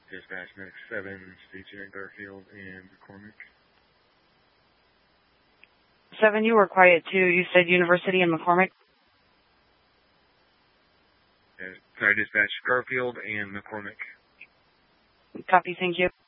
Dispatch Medic 7, Station Garfield and McCormick. 7, you were quiet too. You said University and McCormick? Sorry, Dispatch Garfield and McCormick. Copy, thank you.